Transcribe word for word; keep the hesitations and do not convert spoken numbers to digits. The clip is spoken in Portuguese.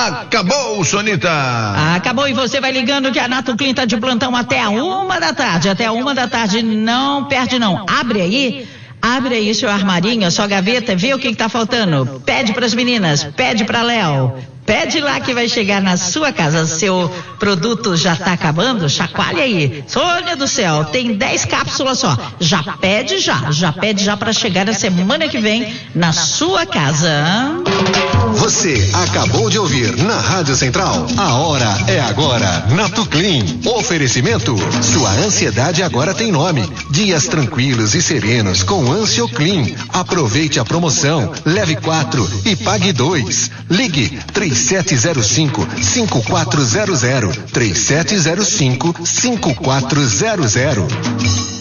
Acabou, Sonita! Acabou, e você vai ligando que a Nato Clean tá de plantão até a uma da tarde. Até a uma da tarde, não perde não. Abre aí, abre aí seu armarinho, a sua gaveta, vê o que, que tá faltando. Pede pras meninas, pede pra Léo. Pede lá que vai chegar na sua casa. Seu produto já tá acabando? Chacoalha aí. Sônia do céu, tem dez cápsulas só. Já pede já, já pede já pra chegar na semana que vem na sua casa. Você acabou de ouvir na Rádio Central. A hora é agora. Nato Clean. Oferecimento. Sua ansiedade agora tem nome. Dias tranquilos e serenos com Ansioclean. Aproveite a promoção. Leve quatro e pague dois. Ligue três sete zero cinco, cinco quatro zero zero. três sete zero cinco, cinco quatro zero zero.